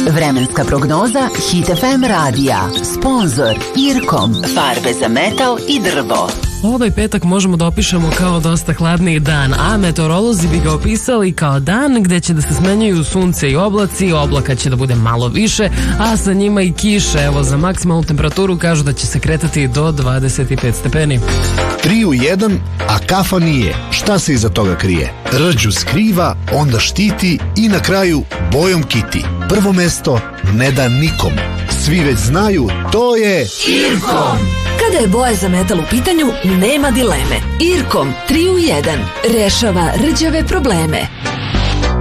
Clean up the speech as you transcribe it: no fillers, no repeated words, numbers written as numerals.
Vremenska prognoza Hit FM radija. Sponzor Irkom. Farbe za metal i drvo. Ovaj petak možemo da opišemo kao dosta hladniji dan, a meteorolozi bi ga opisali kao dan gde će da se smenjuju sunce i oblaci, oblaka će da bude malo više, a sa njima i kiše. Evo, za maksimalnu temperaturu kažu da će se kretati do 25 stepeni. 3 u 1, a kafa nije. Šta se iza toga krije? Rđu skriva, onda štiti i na kraju bojom kiti. Prvo mesto ne da nikom. Svi već znaju, to je Irkom. Kada je boja za metal u pitanju, nema dileme. Irkom 3 u 1 rešava rđave probleme.